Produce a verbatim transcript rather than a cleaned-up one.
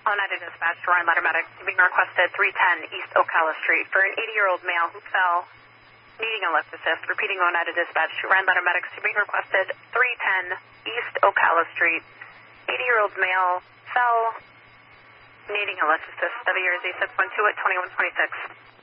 Oneida Dispatch, Ryan Ladder Medic, being requested three ten East Ocala Street for an eighty-year-old male who fell, needing a lift assist. Repeating, Oneida Dispatch, Ryan Ladder Medic, being requested three ten East Ocala Street. eighty-year-old male fell, needing a lift assist. W R Z six one two at twenty-one twenty-six.